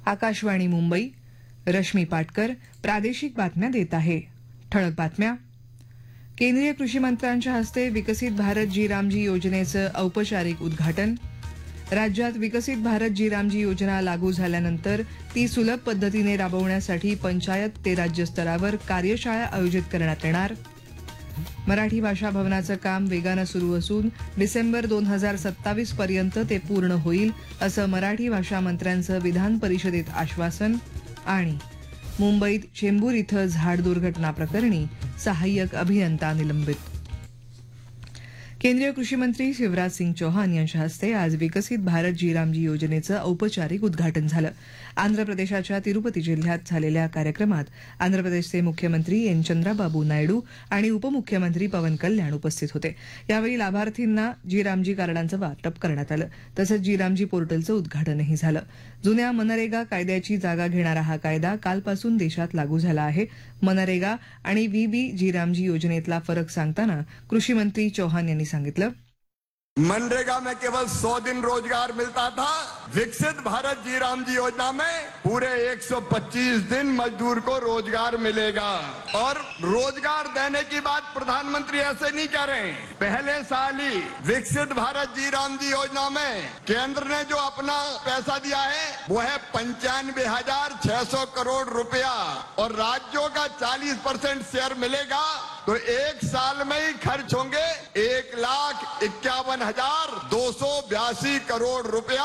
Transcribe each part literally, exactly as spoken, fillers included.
आकाशवाणी मुंबई. रश्मी पाटकर प्रादेशिक बातम्या देत आहे. ठळक बातम्या. केंद्रीय कृषी मंत्र्यांच्या हस्ते विकसित भारत जी रामजी योजनेचं औपचारिक उद्घाटन. राज्यात विकसित भारत जी रामजी योजना लागू झाल्यानंतर ती सुलभ पद्धतीने राबवण्यासाठी पंचायत ते राज्य स्तरावर कार्यशाळा आयोजित करण्यात येणार. मराठी भाषा भवनाचं काम वेगानं सुरू असून डिसेंबर दोन हजार सत्तावीस पर्यंत ते पूर्ण होईल असं मराठी भाषा मंत्र्यांचं विधान परिषदेत आश्वासन. आणि मुंबईत चेंबूर इथं झाड दुर्घटना प्रकरणी सहाय्यक अभियंता निलंबित. केंद्रीय कृषी मंत्री शिवराज सिंग चौहान यांच्या हस्ते आज विकसित भारत जी रामजी योजनेचं औपचारिक उद्घाटन झालं. आंध्र प्रदेशाच्या तिरुपती जिल्ह्यात झालेल्या कार्यक्रमात आंध्र प्रदेशचे मुख्यमंत्री एन चंद्राबाबू नायडू आणि उपमुख्यमंत्री पवन कल्याण उपस्थित होते. यावेळी लाभार्थींना जी रामजी कार्डांचं वाटप करण्यात आलं. तसंच जी रामजी पोर्टलचं उद्घाटनही झालं. जुन्या मनरेगा कायद्याची जागा घेणारा हा कायदा कालपासून देशात लागू झाला आहे. मनरेगा आणि व्हीबी जी रामजी योजनेतला फरक सांगताना कृषी मंत्री चौहान यांनी सांगितलं. मनरेगा में केवल सौ दिन रोजगार मिलता था. विकसित भारत जी रामजी योजना में पूरे एक सौ पच्चीस दिन मजदूर को रोजगार मिलेगा. और रोजगार देने की बात प्रधानमंत्री ऐसे नहीं कह रहे. पहले साल ही विकसित भारत जी रामजी योजना में केंद्र ने जो अपना पैसा दिया है वो है पंचानवे हजार छह सौ करोड़ रुपया और राज्यों का चालीस परसेंट शेयर मिलेगा. तो एक साल में ही खर्च होंगे एक लाख इक्यावन हजार दो सौ बयासी करोड़ रुपया.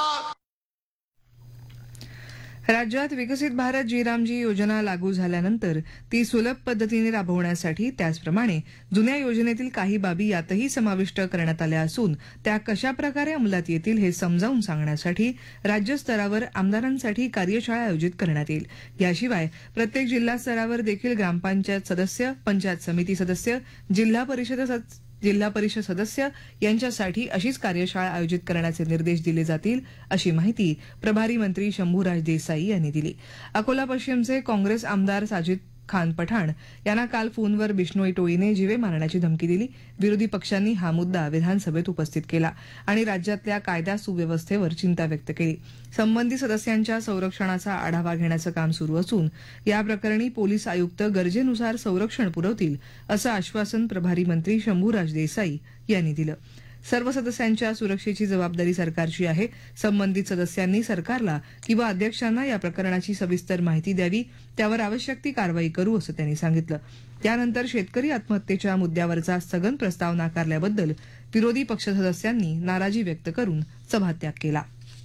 राज्यात विकसित भारत जी रामजी योजना लागू झाल्यानंतर ती सुलभ पद्धतीने राबवण्यासाठी त्याचप्रमाणे जुन्या योजनेतील काही बाबी यातही समाविष्ट करण्यात आल्या असून त्या कशाप्रकारे अंमलात येतील हे समजावून सांगण्यासाठी राज्यस्तरावर आमदारांसाठी कार्यशाळा आयोजित करण्यात येईल. याशिवाय प्रत्येक जिल्हा स्तरावर देखील ग्रामपंचायत सदस्य, पंचायत समिती सदस्य, जिल्हा परिषद जिल्हा परिषद सदस्य यांच्यासाठी अशीच कार्यशाळा आयोजित करण्याचे निर्देश दिले जातील अशी माहिती प्रभारी मंत्री शंभूराज देसाई यांनी दिली. अकोला पश्चिमचे काँग्रेस आमदार साजिद खान पठाण यांना काल फोनवर बिश्नोई टोळीने जीवे मारण्याची धमकी दिली. विरोधी पक्षांनी हा मुद्दा विधानसभेत उपस्थित केला आणि राज्यातल्या कायदा सुव्यवस्थेवर चिंता व्यक्त केली. संबंधित सदस्यांच्या संरक्षणाचा आढावा घेण्याचं काम सुरू असून या प्रकरणी पोलीस आयुक्त गरजेनुसार संरक्षण पुरवतील असं आश्वासन प्रभारी मंत्री शंभूराज देसाई यांनी दिलं. सर्व सदस्यांच्या सुरक्षेची जबाबदारी सरकारची आहे. संबंधित सदस्यांनी सरकारला किंवा अध्यक्षांना या प्रकरणाची सविस्तर माहिती द्यावी. त्यावर आवश्यक ती कारवाई करू असं त्यांनी सांगितलं. त्यानंतर शेतकरी आत्महत्येच्या मुद्द्यावरचा स्थगन प्रस्ताव नाकारल्याबद्दल विरोधी पक्ष सदस्यांनी नाराजी व्यक्त करून सभात्याग केला.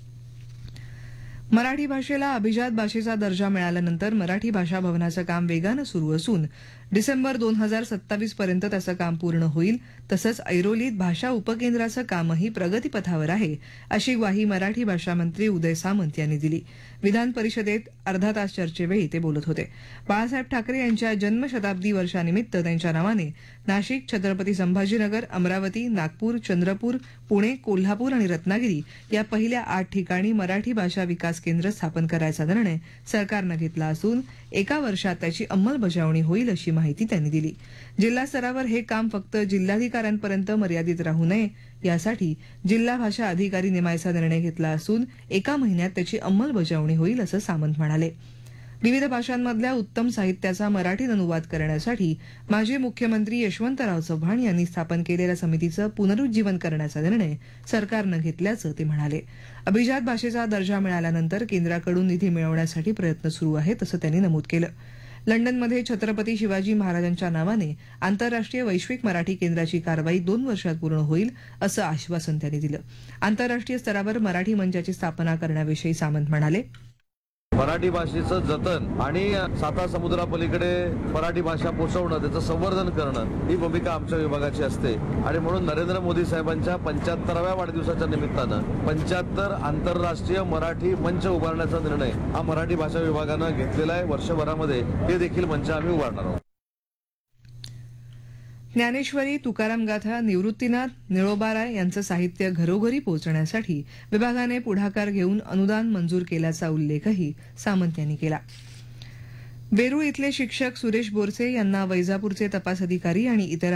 मराठी भाषेला अभिजात भाषेचा दर्जा मिळाल्यानंतर मराठी भाषा भवनाचं काम वेगानं सुरू असून डिसेंबर दोन हजार सत्तावीस पर्यंत त्याचं काम पूर्ण होईल. तसंच ऐरोलीत भाषा उपकेंद्राचं कामही प्रगतीपथावर आहे अशी ग्वाही मराठी भाषा मंत्री उदय सामंत यांनी दिली. विधान परिषदेत अर्धा तास चर्चेवेळी ते बोलत होते. बाळासाहेब ठाकरे यांच्या जन्मशताब्दी वर्षानिमित्त त्यांच्या नावाने नाशिक, छत्रपती संभाजीनगर, अमरावती, नागपूर, चंद्रपूर, पुणे, कोल्हापूर आणि रत्नागिरी या पहिल्या आठ ठिकाणी मराठी भाषा विकास केंद्र स्थापन करायचा निर्णय सरकारनं घेतला असून एका वर्षात त्याची अंमलबजावणी होईल अशी माहिती त्यांनी दिली. जिल्हा स्तरावर हे काम फक्त जिल्हाधिकाऱ्यांपर्यंत मर्यादित राहू नये यासाठी जिल्हा भाषा अधिकारी नेमायचा निर्णय घेतला असून एका महिन्यात त्याची अंमलबजावणी होईल असं सामंत म्हणाले. विविध भाषांमधल्या उत्तम साहित्याचा मराठीत अनुवाद करण्यासाठी माजी मुख्यमंत्री यशवंतराव चव्हाण यांनी स्थापन केलेल्या समितीचं पुनरुज्जीवन करण्याचा निर्णय सरकारनं घेतल्याचं ते म्हणाले. अभिजात भाषेचा दर्जा मिळाल्यानंतर केंद्राकडून निधी मिळवण्यासाठी प्रयत्न सुरू आहेत असं त्यांनी नमूद केलं. लंडनमध्ये छत्रपती शिवाजी महाराजांच्या नावाने आंतरराष्ट्रीय वैश्विक मराठी केंद्राची कारवाई दोन वर्षात पूर्ण होईल असं आश्वासन त्यांनी दिलं. आंतरराष्ट्रीय स्तरावर मराठी मंचाची स्थापना करण्याविषयी सामंत म्हणाले. मराठी भाषेचं जतन आणि साता समुद्रापलीकडे मराठी भाषा पोहोचवणं, त्याचं संवर्धन करणं ही भूमिका आमच्या विभागाची असते. आणि म्हणून नरेंद्र मोदी साहेबांच्या पंच्याहत्तराव्या वाढदिवसाच्या निमित्तानं पंच्याहत्तर आंतरराष्ट्रीय मराठी मंच उभारण्याचा निर्णय हा मराठी भाषा विभागानं घेतलेला आहे. वर्षभरामध्ये ते देखील मंच आम्ही उभारणार आहोत. ज्ञानेश्वरी, तुकाराम गाथा, निवृत्तीनाथ, निळोबाराय यांचं साहित्य घरोघरी पोहोचण्यासाठी विभागाने पुढाकार घेऊन अनुदान मंजूर केल्याचा उल्लेखही सामंत यांनी केला. वेरूळ इथले शिक्षक सुरेश बोरसे यांना वैजापूरचे तपास अधिकारी आणि इतर